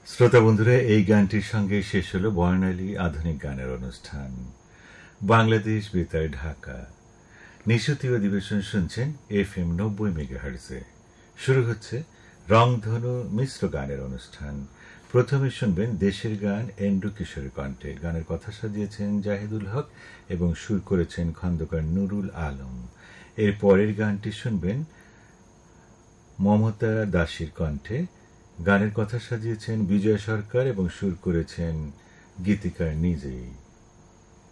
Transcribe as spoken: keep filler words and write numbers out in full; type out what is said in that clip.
শ্রোতা বন্ধুরা, এই গানটির সঙ্গে শেষ হলো বর্ণালী আধুনিক গানের অনুষ্ঠান। বাংলাদেশ বেতার ঢাকা নিশুতি অধিবেশন শুনছেন এফ এম নব্বই মেগাহার্জে। শুরু হচ্ছে রংধনু মিশ্র গানের অনুষ্ঠান। প্রথমে শুনবেন দেশের গান এন্ড্রু কিশোরের কণ্ঠে। গানের কথা সাজিয়েছেন জাহিদুল হক এবং সুর করেছেন খন্দকার নুরুল আলম। এর পরের গানটি শুনবেন মমতা দাসীর কণ্ঠে। গানের কথা সাজিয়েছেন বিজয় সরকার এবং সুর করেছেন গীতিকার নিজেই।